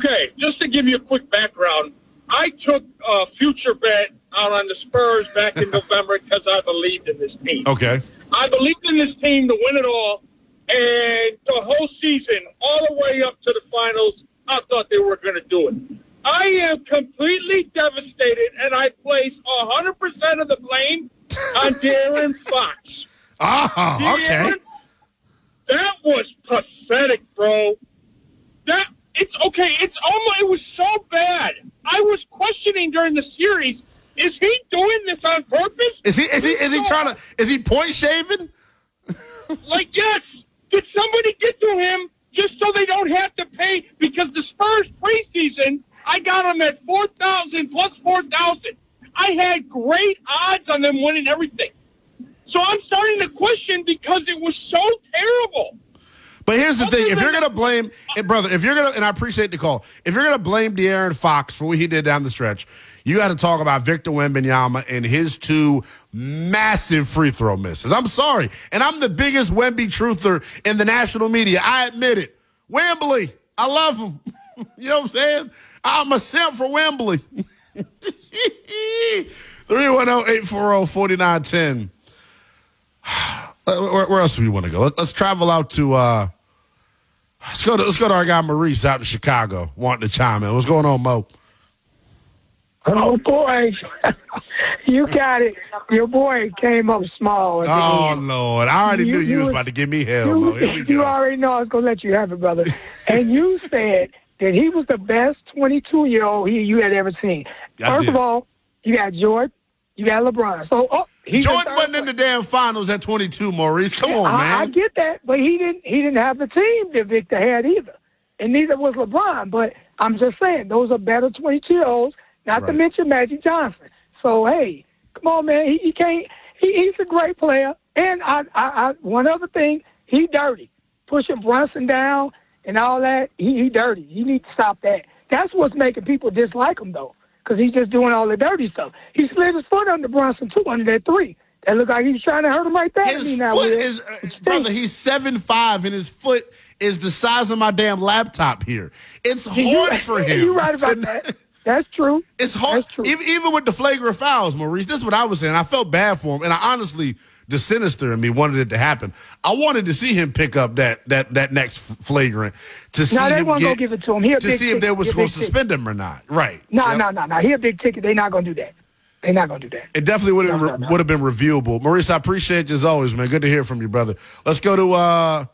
Okay, just to give you a quick background, I took a future bet out on the Spurs back in November because I believed in this team. Okay. I believed in this team to win it all, and the whole season, all the way up to the finals, I thought they were going to do it. I am completely devastated, and I place 100% of the blame on De'Aaron Fox. Okay. That was pathetic, bro. It's okay. It was so bad. I was questioning during the series, is he doing this on purpose? Is he point shaving? Like, yes. Did somebody get to him just so they don't have to pay? Because the Spurs preseason, I got them at 4,000 plus 4,000. I had great odds on them winning everything. So I'm starting to question because it was so terrible. But here's the thing. If you're going to blame – brother, if you're going to – and I appreciate the call. If you're going to blame De'Aaron Fox for what he did down the stretch, you got to talk about Victor Wembanyama and his 2 massive free throw misses. I'm sorry. And I'm the biggest Wemby truther in the national media. I admit it. Wembley, I love him. You know what I'm saying? I'm a simp for Wembley. 310-840-4910. Where else do we want to go? Let's travel out to let's go to our guy Maurice out in Chicago wanting to chime in. What's going on, Mo? Oh, boy. You got it. Your boy came up small. Oh, Lord. I already knew you was about to give me hell, Mo. Here we go. You already know I was going to let you have it, brother. And you said that he was the best 22-year-old you had ever seen. First of all, you got Jordan, you got LeBron. So, Jordan wasn't in the damn finals at 22, Maurice. Come on, man. I get that, but he didn't have the team that Victor had either. And neither was LeBron. But I'm just saying, those are better 22-year-olds, not to mention Magic Johnson. So, hey, come on, man. He can't – he's a great player. And I one other thing, he dirty. Pushing Brunson down and all that, he dirty. You need to stop that. That's what's making people dislike him, though, because he's just doing all the dirty stuff. He slid his foot under Brunson, too, under that 3. That looked like he was trying to hurt him right there. His foot is – brother, he's 7'5", and his foot is the size of my damn laptop here. It's hard for him. You're right about that. That's true. It's hard. That's true. Even with the flagrant fouls, Maurice, this is what I was saying. I felt bad for him, and I honestly – the sinister in me wanted it to happen. I wanted to see him pick up that next flagrant to see they weren't going to give it to him. To see if they were supposed to suspend him or not. Right. No. He a big ticket. They're not going to do that. They're not going to do that. It definitely would have been reviewable. Maurice, I appreciate you as always, man. Good to hear from you, brother. Let's go to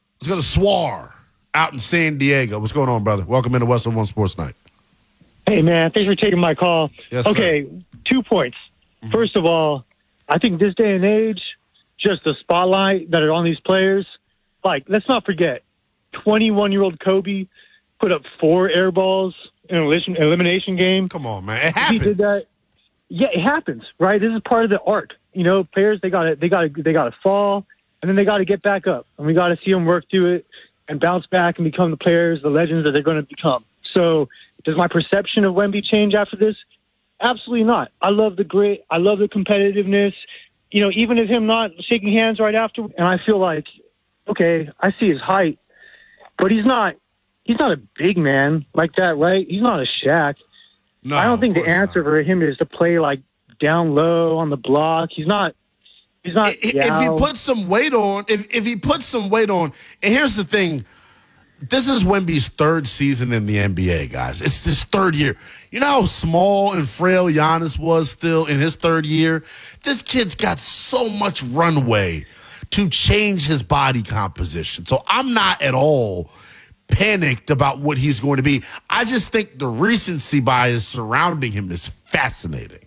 Swar out in San Diego. What's going on, brother? Welcome into Western One Sports Night. Hey, man. Thanks for taking my call. Yes, okay, sir. 2 points. Mm-hmm. First of all, I think this day and age, just the spotlight that are on these players, like, let's not forget, 21-year-old Kobe put up 4 air balls in an elimination game. Come on, man. It happens. He did that. Yeah, it happens, right? This is part of the art. You know, players, they gotta fall, and then they got to get back up. And we got to see them work through it and bounce back and become the players, the legends that they're going to become. So does my perception of Wemby change after this? Absolutely not. I love the grit. I love the competitiveness. You know, even if him not shaking hands right after, and I feel like, okay, I see his height, but he's not a big man like that, right? He's not a Shaq. No, I don't think the answer for him is to play like down low on the block. He's not. If he puts some weight on, if he puts some weight on, and here's the thing. This is Wemby's 3rd season in the NBA, guys. It's his 3rd year. You know how small and frail Giannis was still in his 3rd year? This kid's got so much runway to change his body composition. So I'm not at all panicked about what he's going to be. I just think the recency bias surrounding him is fascinating.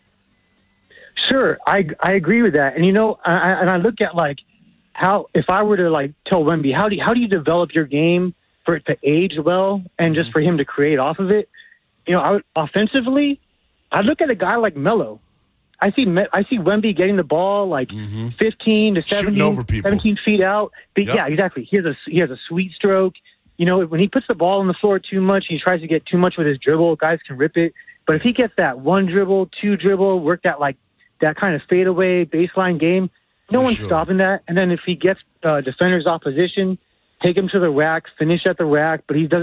Sure, I agree with that. And, you know, I look at, like, how, if I were to like tell Wemby, how do you develop your game for it to age well and just for him to create off of it? You know, offensively, I look at a guy like Melo. I see Wemby getting the ball like 15 to 17 feet out. But yeah, exactly. He has a sweet stroke. You know, when he puts the ball on the floor too much, he tries to get too much with his dribble. Guys can rip it. But if he gets that 1 dribble, 2 dribble, work that like that kind of fadeaway baseline game. No one's stopping that. And then if he gets defenders off position, take him to the rack, finish at the rack, but he doesn't